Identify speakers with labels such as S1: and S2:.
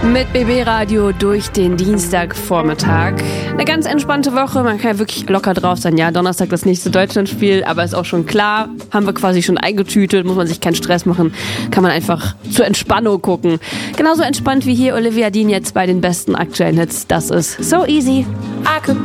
S1: Mit BB Radio durch den Dienstagvormittag. Eine ganz entspannte Woche, man kann ja wirklich locker drauf sein. Ja, Donnerstag das nächste Deutschlandspiel, aber ist auch schon klar, haben wir quasi schon eingetütet, muss man sich keinen Stress machen, kann man einfach zur Entspannung gucken. Genauso entspannt wie hier Olivia Dean jetzt bei den besten aktuellen Hits. Das ist So Easy. I could